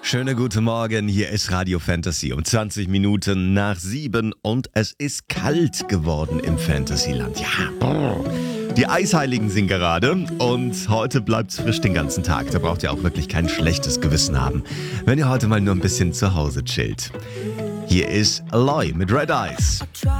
Schönen guten Morgen, hier ist Radio Fantasy um 20 Minuten nach 7 und es ist kalt geworden im Fantasyland. Ja, die Eisheiligen sind gerade und heute bleibt's frisch den ganzen Tag. Da braucht ihr auch wirklich kein schlechtes Gewissen haben, wenn ihr heute mal nur ein bisschen zu Hause chillt. Hier ist Aloy mit Red Eyes.